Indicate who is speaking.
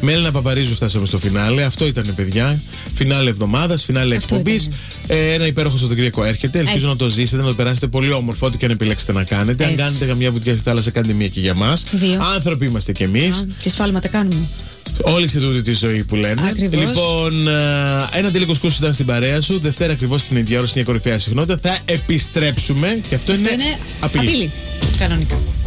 Speaker 1: Με Έλληνα Παπαρίζου φτάσαμε στο φινάλε. Αυτό ήταν, παιδιά. Φινάλε εβδομάδας, φινάλε εκπομπής. Ένα υπέροχο Σαββατοκύριακο έρχεται. Ελπίζω να το ζήσετε, να το περάσετε πολύ όμορφο, ό,τι και αν επιλέξετε να κάνετε. Αν κάνετε καμιά βουτιά στη θάλασσα, κάντε μία και για μας. Άνθρωποι είμαστε κι εμείς.
Speaker 2: Και σφάλματα κάνουμε.
Speaker 1: Όλοι σε τούτη τη ζωή που λένε.
Speaker 2: Ακριβώς.
Speaker 1: Λοιπόν, ένα τελικό κούσου ήταν στην παρέα σου. Δευτέρα ακριβώς στην ίδια ώρα, στην κορυφαία συχνότητα. Θα επιστρέψουμε και αυτό είναι απειλή.
Speaker 2: Κανονικά.